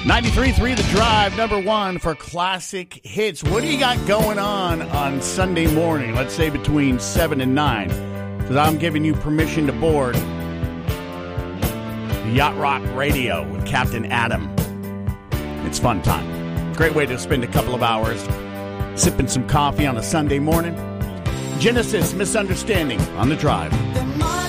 93.3 The Drive, number one for classic hits. What do you got going on Sunday morning, let's say between 7 and 9? Because I'm giving you permission to board the Yacht Rock Radio with Captain Adam. It's fun time. Great way to spend a couple of hours sipping some coffee on a Sunday morning. Genesis Misunderstanding on The Drive.